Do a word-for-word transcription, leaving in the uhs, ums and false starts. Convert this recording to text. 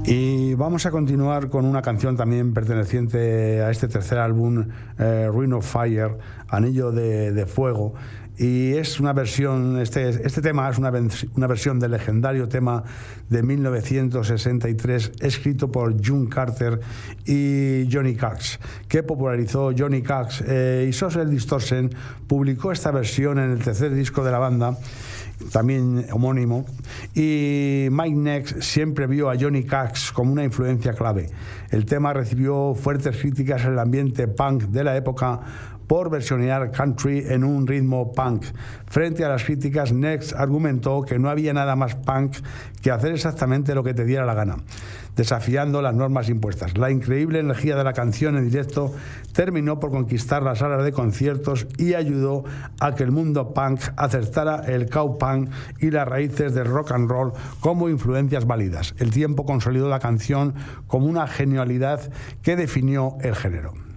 Y vamos a continuar con una canción también perteneciente a este tercer álbum, eh, Ring of Fire, Anillo de, de Fuego. Y es una versión, este, este tema es una, una versión del legendario tema de mil novecientos sesenta y tres, escrito por June Carter y Johnny Cash, que popularizó Johnny Cash. Eh, y Social Distortion publicó esta versión en el tercer disco de la banda, también homónimo, y Mike Nex siempre vio a Johnny Cash como una influencia clave. El tema recibió fuertes críticas en el ambiente punk de la época por versionear country en un ritmo punk. Frente a las críticas, Nex argumentó que no había nada más punk que hacer exactamente lo que te diera la gana, desafiando las normas impuestas. La increíble energía de la canción en directo terminó por conquistar las salas de conciertos y ayudó a que el mundo punk aceptara el cowpunk y las raíces del rock and roll como influencias válidas. El tiempo consolidó la canción como una genialidad que definió el género.